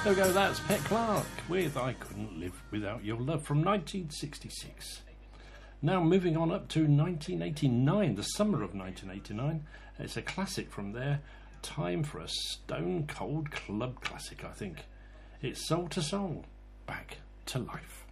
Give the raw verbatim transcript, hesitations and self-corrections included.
There we go, that's Pet Clark with I Couldn't Live Without Your Love from nineteen sixty-six. Now moving on up to nineteen eighty-nine, the summer of nineteen eighty-nine. It's a classic from there. Time for a stone cold club classic, I think. It's Soul to Soul, Back to Life.